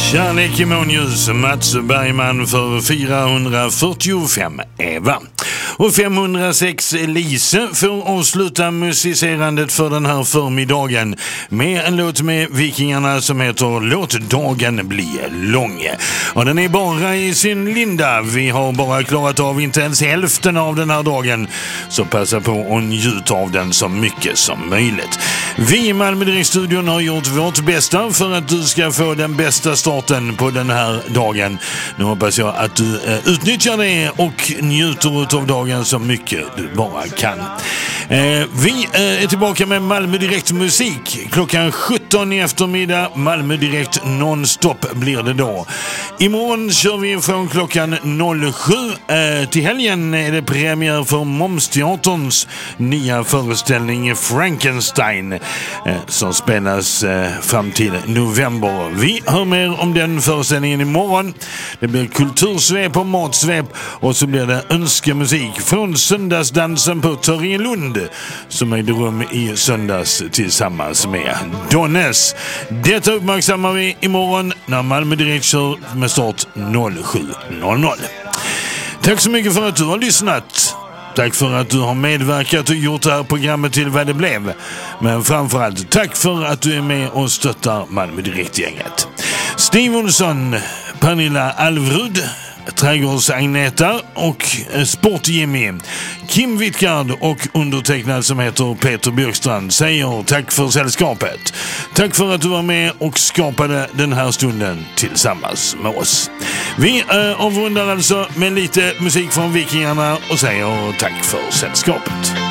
Kärlek i månljus, Mats Bergman för 445 Eva. Och 506 Elise får avsluta musicerandet för den här förmiddagen med en låt med Vikingarna som heter Låt dagen bli lång. Och den är bara i sin linda. Vi har bara klarat av inte ens hälften av den här dagen, så passa på och njut av den så mycket som möjligt. Vi i Malmö Direkt-studion har gjort vårt bästa för att du ska få den bästa starten på den här dagen. Nu hoppas jag att du utnyttjar det och njuter av dagen så mycket du bara kan. Vi är tillbaka med Malmö Direkt musik klockan 17 i eftermiddag. Malmö Direkt non-stop blir det då. Imorgon kör vi från klockan 07. Till helgen är det premiär för Momsteaterns nya föreställning Frankenstein som spelas fram till november. Vi hör mer om den föreställningen imorgon. Det blir kultursvep och matsvep och så blir det önskemusik från söndagsdansen på Törringelund som ägde rum i söndags tillsammans med Donnes. Detta uppmärksammar vi imorgon när Malmö Direkt kör med start 07.00. Tack så mycket för att du har lyssnat. Tack för att du har medverkat och gjort det här programmet till vad det blev. Men framförallt tack för att du är med och stöttar Malmö Direkt-gänget. Steve Olsson, Pernilla Alvrud, Trädgårds-Agneta och Sport-Jimmy, Kim Wittgard och undertecknad som heter Peter Björkstrand säger tack för sällskapet. Tack för att du var med och skapade den här stunden tillsammans med oss. Vi avrundar alltså med lite musik från Vikingarna och säger tack för sällskapet.